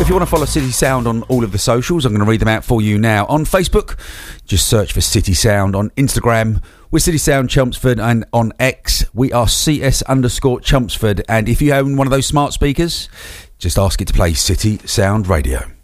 If you want to follow City Sound on all of the socials, I'm going to read them out for you now. On Facebook, just search for City Sound. On Instagram, we're City Sound Chelmsford, and on X, we are CS_Chelmsford. And if you own one of those smart speakers, just ask it to play City Sound Radio.